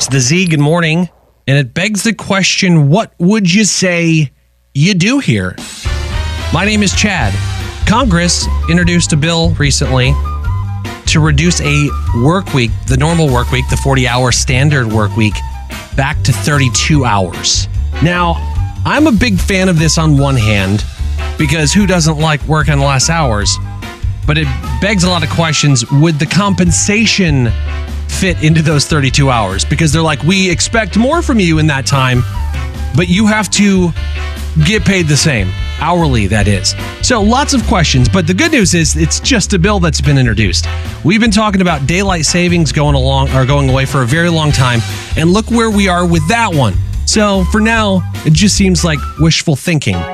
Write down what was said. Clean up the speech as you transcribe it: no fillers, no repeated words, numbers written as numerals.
the Z. Good morning. And it begs the question, what would you say you do here? My name is Chad. Congress introduced a bill recently to reduce a work week, the normal work week, the 40-hour standard work week, back to 32 hours. Now, I'm a big fan of this on one hand, because who doesn't like working less hours? But it begs a lot of questions. Would the compensation fit into those 32 hours? Because they're like, we expect more from you in that time, but you have to get paid the same, hourly, that is. So lots of questions, but the good news is it's just a bill that's been introduced. We've been talking about daylight savings going away for a very long time, and look where we are with that one. So for now, it just seems like wishful thinking.